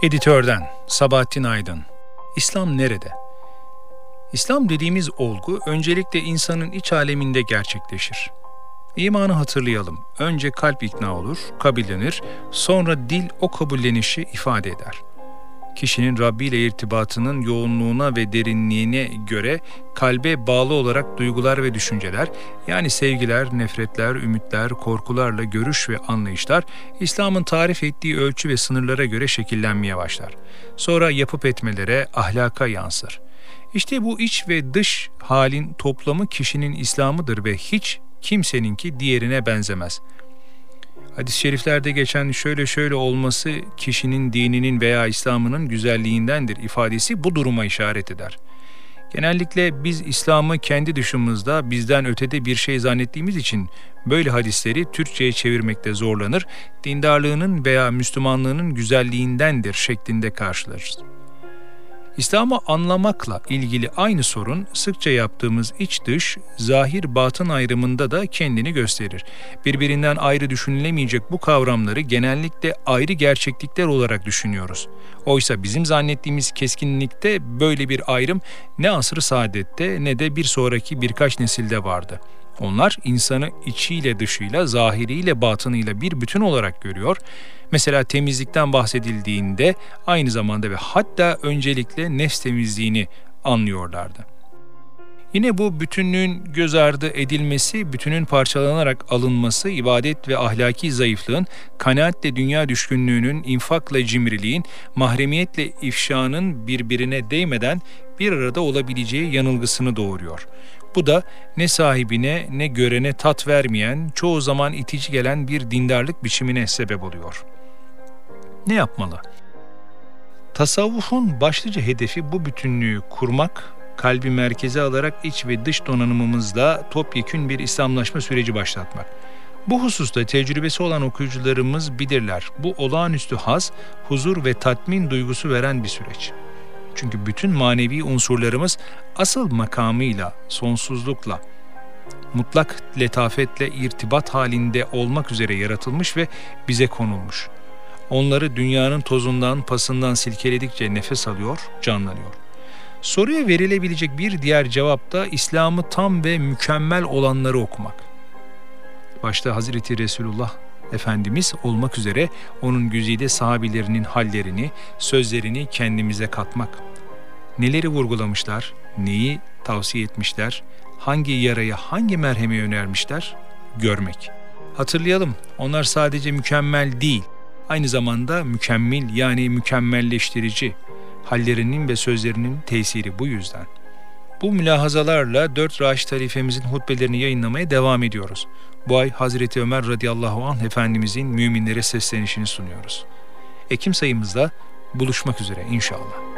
Editörden Sabahattin Aydın. İslam nerede? İslam dediğimiz olgu öncelikle insanın iç aleminde gerçekleşir. İmanı hatırlayalım. Önce kalp ikna olur, kabullenir, sonra dil o kabullenişi ifade eder. Kişinin Rabbi ile irtibatının yoğunluğuna ve derinliğine göre kalbe bağlı olarak duygular ve düşünceler, yani sevgiler, nefretler, ümitler, korkularla görüş ve anlayışlar, İslam'ın tarif ettiği ölçü ve sınırlara göre şekillenmeye başlar. Sonra yapıp etmelere, ahlaka yansır. İşte bu iç ve dış halin toplamı kişinin İslam'ıdır ve hiç kimseninki diğerine benzemez. Hadis-i şeriflerde geçen şöyle olması kişinin dininin veya İslam'ının güzelliğindendir ifadesi bu duruma işaret eder. Genellikle biz İslam'ı kendi dışımızda bizden ötede bir şey zannettiğimiz için böyle hadisleri Türkçe'ye çevirmekte zorlanır, dindarlığının veya Müslümanlığının güzelliğindendir şeklinde karşılarız. İslam'ı anlamakla ilgili aynı sorun sıkça yaptığımız iç-dış, zahir-batın ayrımında da kendini gösterir. Birbirinden ayrı düşünülemeyecek bu kavramları genellikle ayrı gerçeklikler olarak düşünüyoruz. Oysa bizim zannettiğimiz keskinlikte böyle bir ayrım ne asr-ı saadette ne de bir sonraki birkaç nesilde vardı. Onlar insanı içiyle dışıyla, zahiriyle batınıyla bir bütün olarak görüyor. Mesela temizlikten bahsedildiğinde aynı zamanda ve hatta öncelikle nefs temizliğini anlıyorlardı. Yine bu bütünlüğün göz ardı edilmesi, bütünün parçalanarak alınması, ibadet ve ahlaki zayıflığın, kanaatle dünya düşkünlüğünün, infakla cimriliğin, mahremiyetle ifşanın birbirine değmeden bir arada olabileceği yanılgısını doğuruyor. Bu da ne sahibine ne görene tat vermeyen, çoğu zaman itici gelen bir dindarlık biçimine sebep oluyor. Ne yapmalı? Tasavvufun başlıca hedefi bu bütünlüğü kurmak, kalbi merkeze alarak iç ve dış donanımımızla topyekün bir İslamlaşma süreci başlatmak. Bu hususta tecrübesi olan okuyucularımız bilirler. Bu olağanüstü haz, huzur ve tatmin duygusu veren bir süreç. Çünkü bütün manevi unsurlarımız asıl makamıyla, sonsuzlukla, mutlak letafetle irtibat halinde olmak üzere yaratılmış ve bize konulmuş. Onları dünyanın tozundan, pasından silkeledikçe nefes alıyor, canlanıyor. Soruya verilebilecek bir diğer cevap da İslam'ı tam ve mükemmel olanları okumak. Başta Hazreti Resulullah Efendimiz olmak üzere onun güzide sahabilerinin hallerini, sözlerini kendimize katmak. Neleri vurgulamışlar, neyi tavsiye etmişler, hangi yaraya, hangi merhemi önermişler, görmek. Hatırlayalım, onlar sadece mükemmel değil, aynı zamanda mükemmel yani mükemmelleştirici, hallerinin ve sözlerinin tesiri bu yüzden. Bu mülahazalarla 4 Raşid halifemizin hutbelerini yayınlamaya devam ediyoruz. Bu ay Hazreti Ömer radıyallahu anh Efendimizin müminlere seslenişini sunuyoruz. Ekim sayımızda buluşmak üzere inşallah.